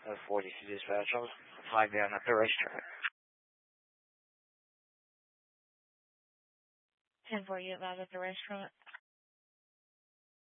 42 dispatch. I'll flag down at the racetrack. 10-4, you live at the restaurant.